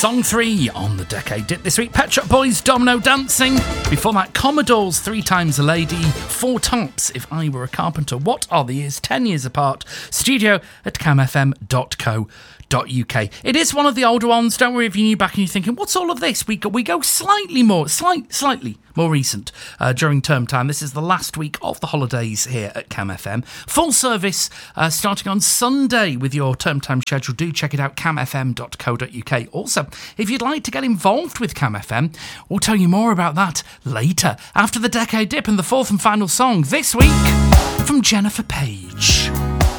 Song 3 on the Decade Dip this week. Pet Shop Boys, Domino Dancing. Before that, Commodores, 3 Times a Lady. Four Tops, If I Were a Carpenter. What are the years? 10 years apart. Studio at camfm.co.uk. It is one of the older ones. Don't worry if you're new back and you're thinking, what's all of this? We go slightly more recent during term time. This is the last week of the holidays here at Cam FM. Full service starting on Sunday with your term time schedule. Do check it out, camfm.co.uk. Also, if you'd like to get involved with Cam FM, we'll tell you more about that later, after the Decade Dip and the fourth and final song this week from Jennifer Page.